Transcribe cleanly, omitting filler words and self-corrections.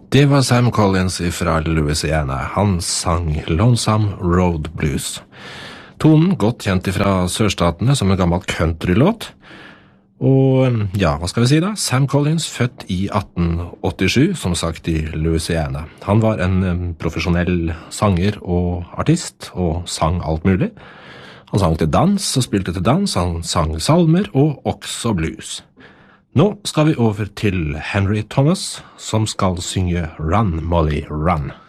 Det var Sam Collins fra Louisiana. Han sang Lonesome Road Blues. Tonen godt kjent fra sørstatene som en gammel countrylåt. Og ja, hva skal vi si da? Sam Collins, født i 1887, som sagt i Louisiana. Han var en profesjonell sanger og artist, og sang alt mulig. Han sang til dans og spilte til dans, han sang salmer og også blues. Nå skal vi over til Henry Thomas, som skal synge Run, Molly, Run.